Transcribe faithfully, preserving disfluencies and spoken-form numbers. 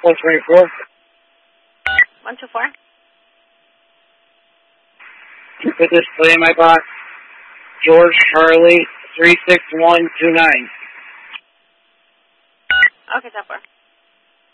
one twenty-four. one two four. Put display in my box. George Charlie three six one two nine. Okay, ten four.